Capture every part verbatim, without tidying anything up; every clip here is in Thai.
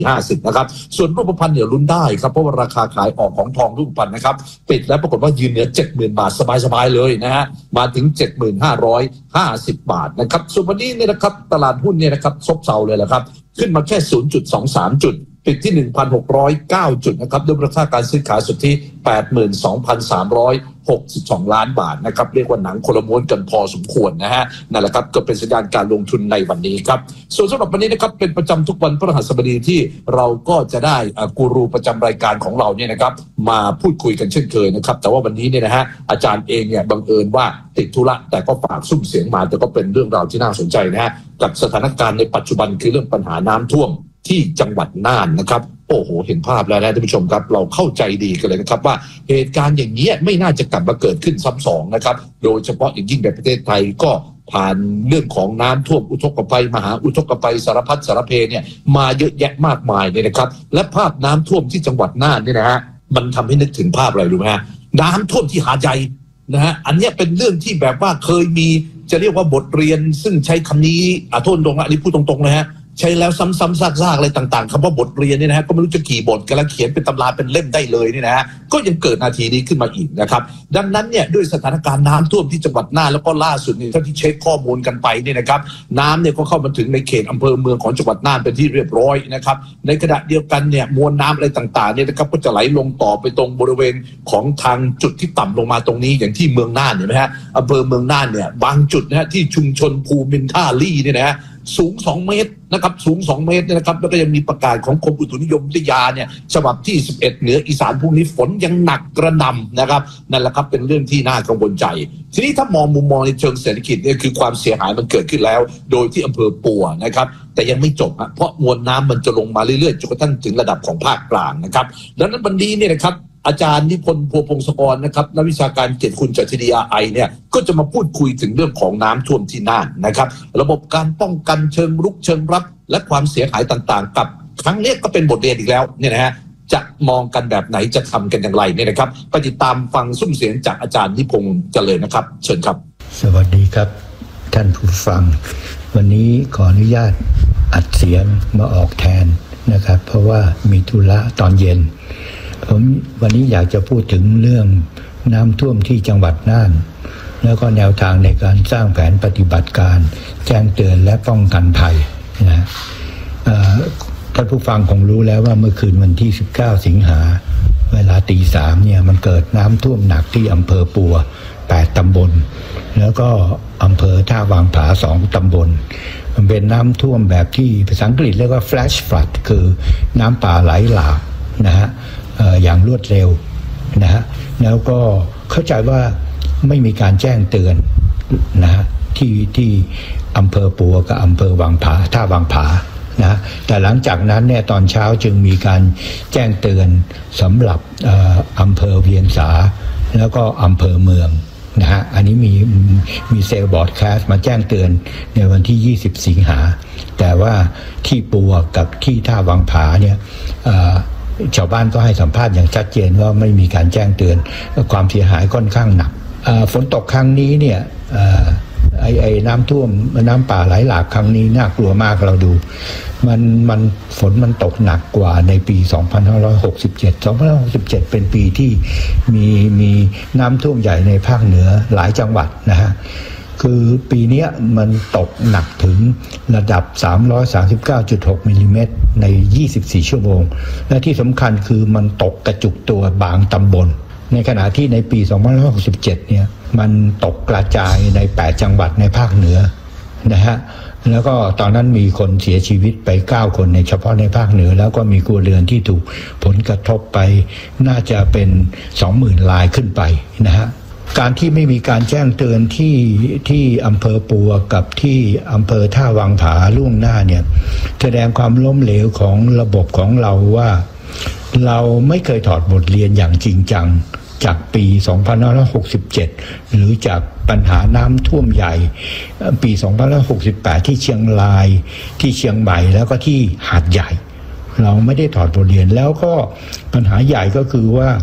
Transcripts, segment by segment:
ห้าสิบนะครับส่วนรูปพรรณเนี่ยลุ้นได้ครับเพราะว่าราคาขายออกของทองรูปพรรณนะครับปิดแล้วปรากฏว่ายืนเหนือ เจ็ดหมื่น บาทสบายๆเลยนะฮะมาถึง เจ็ดหมื่นห้าร้อยห้าสิบ บาทนะครับส่วนวันนี้เนี่ยนะครับตลาดหุ้นเนี่ยนะครับซบเซาเลยแหละครับขึ้นมาแค่ ศูนย์จุดสองสาม จุดปิดที่ หนึ่งพันหกร้อยเก้า จุดนะครับด้วยมูลค่าการซื้อขายสุทธิ แปดหมื่นสองพันสามร้อยหกสิบสอง ล้านบาทนะครับเรียกว่าหนังคนละม้วนกันพอสมควรนะฮะนั่นแหละครับก็เป็นสัญญาณการลงทุนในวันนี้ครับส่วนสำหรับวันนี้นะครับเป็นประจำทุกวันพฤหัสบดีที่เราก็จะได้กูรูประจำรายการของเราเนี่ยนะครับมาพูดคุยกันเช่นเคยนะครับแต่ว่าวันนี้เนี่ยนะฮะอาจารย์เองเนี่ยบังเอิญว่าติดธุระแต่ก็ฝากซุ่มเสียงมาแต่ก็เป็นเรื่องราวที่น่าสนใจนะฮะกับสถานการณ์ในปัจจุบันคือเรื่องปัญหาน้ำท่วมที่จังหวัดน่านนะครับโอ้โหเห็นภาพแล้วนะท่านผู้ชมครับเราเข้าใจดีกันเลยนะครับว่าเหตุการณ์อย่างนี้ไม่น่าจะกลับมาเกิดขึ้นซ้ำสองนะครับโดยเฉพาะอย่างยิ่งในประเทศไทยก็ผ่านเรื่องของน้ำท่วมอุทกภัยมหาอุทกภัยสารพัดสารเพเนี่ยมาเยอะแยะมากมายเนี่ยนะครับและภาพน้ำท่วมที่จังหวัดน่านเนี่ยนะฮะมันทำให้นึกถึงภาพอะไรรู้ไหมฮะน้ำท่วมที่หาดใหญ่นะฮะอันนี้เป็นเรื่องที่แบบว่าเคยมีจะเรียกว่าบทเรียนซึ่งใช้คำนี้อาโทษตรงอันนี้พูดตรงๆเลยฮะใช้แล้วซ้ำๆซากๆอะไรต่างๆคำว่าบทเรียนเนี่ยนะฮะก็ไม่รู้จะกี่บทกันแล้วเขียนเป็นตำราเป็นเล่มได้เลยนี่นะฮะก็ยังเกิดนาทีนี้ขึ้นมาอีกนะครับดังนั้นเนี่ยด้วยสถานการณ์น้ำท่วมที่จังหวัดน่านแล้วก็ล่าสุดนี่เท่าที่เช็คข้อมูลกันไปเนี่ยนะครับน้ำเนี่ยก็เข้ามาถึงในเขตอำเภอเมืองของจังหวัดน่านเป็นที่เรียบร้อยนะครับในขณะเดียวกันเนี่ยมวลน้ำอะไรต่างๆเนี่ยนะครับก็จะไหลลงต่อไปตรงบริเวณของทางจุดที่ต่ำลงมาตรงนี้อย่างที่เมืองน่านเห็นไหมฮะอำเภอเมืองน่านเนี่ยบางจุดนะฮะที่ชุมชนภูมินท่าลี่เนี่ยนะฮะสูงสองเมตรนะครับสูงสองเมตรนะครับแล้วก็ยังมีประกาศของกรมอุตุนิยมวิทยาเนี่ยฉบับที่สิบเอ็ดเหนืออีสานพรุ่งนี้ฝนยังหนักกระหน่ำนะครับนั่นแหละครับเป็นเรื่องที่น่ากังวลใจทีนี้ถ้ามองมุมมองในเชิงเศรษฐกิจเนี่ยคือความเสียหายมันเกิดขึ้นแล้วโดยที่อำเภอปัวนะครับแต่ยังไม่จบฮะเพราะมวลน้ำมันจะลงมาเรื่อยๆจนกระทั่งถึงระดับของภาคกลางนะครับดังนั้นวันนี้เนี่ยนะครับอาจารย์นิพนธ์ พัวพงศกรนะครับนักวิชาการเกียรติคุณจาก ที ดี อาร์ ไอ เนี่ยก็จะมาพูดคุยถึงเรื่องของน้ำท่วมที่น่านนะครับระบบการป้องกันเชิงรุกเชิงรับและความเสียหายต่างๆกับครั้งนี้ก็เป็นบทเรียนอีกแล้วเนี่ยนะฮะจะมองกันแบบไหนจะทำกันอย่างไรเนี่ยนะครับไปติดตามฟังซุ้มเสียงจากอาจารย์นิพนธ์กันเลยนะครับเชิญครับสวัสดีครับท่านผู้ฟังวันนี้ขออนุญาตอัดเสียงมาออกแทนนะครับเพราะว่ามีธุระตอนเย็นผมวันนี้อยากจะพูดถึงเรื่องน้ำท่วมที่จังหวัดน่านแล้วก็แนวทางในการสร้างแผนปฏิบัติการแจ้งเตือนและป้องกันภัยนะท่านผู้ฟังคงรู้แล้วว่าเมื่อคืนวันที่สิบเก้าสิงหาเวลาตีสามเนี่ยมันเกิดน้ำท่วมหนักที่อำเภอปัวแปดตำบลแล้วก็อำเภอท่าวางผาสองตำบลมันเป็นน้ำท่วมแบบที่ภาษาอังกฤษเรียกว่า flash flood คือน้ำป่าไหลหลากนะฮะอย่างรวดเร็วนะฮะแล้วก็เข้าใจว่าไม่มีการแจ้งเตือนนะฮะที่ที่อำเภอปัวกับอำเภอวังผาท่าวังผานะแต่หลังจากนั้นเนี่ยตอนเช้าจึงมีการแจ้งเตือนสำหรับอำเภอเวียงสาแล้วก็อำเภอเมืองนะฮะอันนี้มีมีเซลล์บอร์ดแคสต์มาแจ้งเตือนในวันที่ยี่สิบสิงหาแต่ว่าที่ปัวกับที่ท่าวังผาเนี่ยชาวบ้านก็ให้สัมภาษณ์อย่างชัดเจนว่าไม่มีการแจ้งเตือนความเสียหายค่อนข้างหนักฝนตกครั้งนี้เนี่ยไอ้ไอ้น้ำท่วมน้ำป่าไหลหลากครั้งนี้น่ากลัวมากเราดูมันมันฝนมันตกหนักกว่าในปีสองพันห้าร้อยหกสิบเจ็ด สองพันห้าร้อยหกสิบเจ็ดเป็นปีที่มีมีน้ำท่วมใหญ่ในภาคเหนือหลายจังหวัดนะฮะคือปีนี้มันตกหนักถึงระดับ สามร้อยสามสิบเก้าจุดหก มิลลิเมตรในยี่สิบสี่ชั่วโมงและที่สำคัญคือมันตกกระจุกตัวบางตำบลในขณะที่ในปีสองพันห้าร้อยหกสิบเจ็ดเนี่ยมันตกกระจายในแปดจังหวัดในภาคเหนือนะฮะแล้วก็ตอนนั้นมีคนเสียชีวิตไปเก้าคนในเฉพาะในภาคเหนือแล้วก็มีครัวเรือนที่ถูกผลกระทบไปน่าจะเป็น สองหมื่น รายขึ้นไปนะฮะการที่ไม่มีการแจ้งเตือนที่ที่อำเภอปัวกับที่อำเภอท่าวังผาล่วงหน้าเนี่ยแสดงความล้มเหลวของระบบของเราว่าเราไม่เคยถอดบทเรียนอย่างจริงจังจากปีสองพันห้าร้อยหกสิบเจ็ดหรือจากปัญหาน้ำท่วมใหญ่ปีสองพันห้าร้อยหกสิบแปดที่เชียงรายที่เชียงใหม่แล้วก็ที่หาดใหญ่เราไม่ได้ถอดบทเรียนแล้วก็ปัญหาใหญ่ก็คือว่า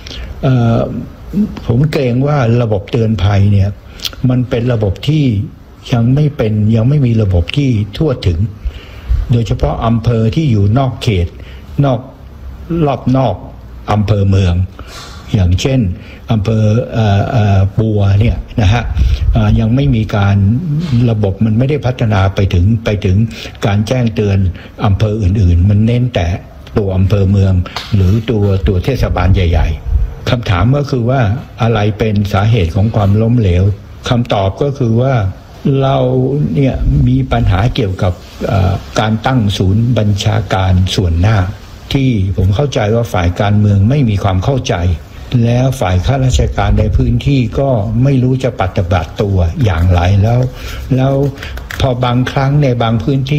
ผมเกรงว่าระบบเตือนภัยเนี่ยมันเป็นระบบที่ยังไม่เป็นยังไม่มีระบบที่ทั่วถึงโดยเฉพาะอำเภอที่อยู่นอกเขตนอกรอบนอกอำเภอเมืองอย่างเช่นอำเภอปัวเนี่ยนะฮะยังไม่มีการระบบมันไม่ได้พัฒนาไปถึงไปถึงการแจ้งเตือนอำเภออื่นๆมันเน้นแต่ตัวอำเภอเมืองหรือตัวตัวเทศบาลใหญ่ๆคำถามก็คือว่าอะไรเป็นสาเหตุของความล้มเหลวคำตอบก็คือว่าเราเนี่ยมีปัญหาเกี่ยวกับการตั้งศูนย์บัญชาการส่วนหน้าที่ผมเข้าใจว่าฝ่ายการเมืองไม่มีความเข้าใจแล้วฝ่ายข้าราชการในพื้นที่ก็ไม่รู้จะปฏิบัติตัวอย่างไรแล้วแล้วพอบางครั้งในบางพื้นที่